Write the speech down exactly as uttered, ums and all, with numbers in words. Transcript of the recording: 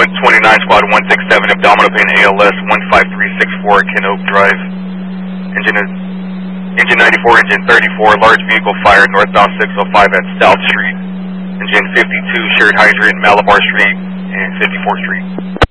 one twenty-nine, squad one six seven, abdominal pain A L S one five three six four, Ken Oak Drive. Engine is, engine ninety-four, engine thirty-four, large vehicle fire northbound six oh five at South Street. Engine fifty-two, shared hydrant, Malabar Street and fifty-fourth Street.